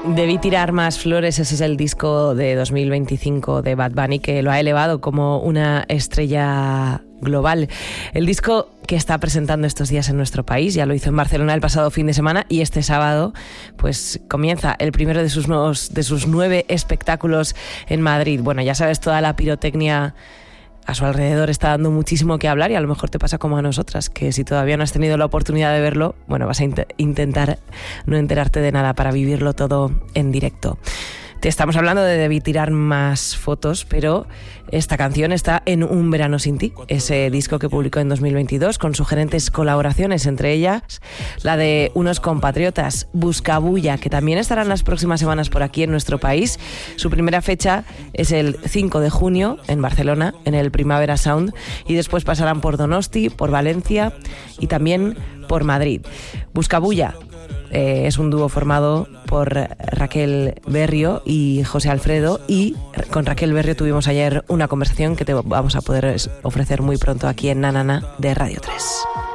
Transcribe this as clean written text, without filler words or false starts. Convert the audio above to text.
Debí tirar más flores, ese es el disco de 2025 de Bad Bunny, que lo ha elevado como una estrella global. El disco que está presentando estos días en nuestro país, ya lo hizo en Barcelona el pasado fin de semana, y este sábado pues comienza el primero de sus 9 espectáculos en Madrid. Bueno, ya sabes, toda la pirotecnia a su alrededor está dando muchísimo que hablar, y a lo mejor te pasa como a nosotras, que si todavía no has tenido la oportunidad de verlo, bueno, vas a intentar no enterarte de nada para vivirlo todo en directo. Te estamos hablando de Debí tirar más fotos, pero esta canción está en Un verano sin ti, ese disco que publicó en 2022 con sugerentes colaboraciones, entre ellas la de unos compatriotas, Buscabulla, que también estarán las próximas semanas por aquí en nuestro país. Su primera fecha es el 5 de junio en Barcelona, en el Primavera Sound, y después pasarán por Donosti, por Valencia y también por Madrid. Buscabulla es un dúo formado por Raquel Berrio y José Alfredo, y con Raquel Berrio tuvimos ayer una conversación que te vamos a poder ofrecer muy pronto aquí en Na Na Na de Radio 3.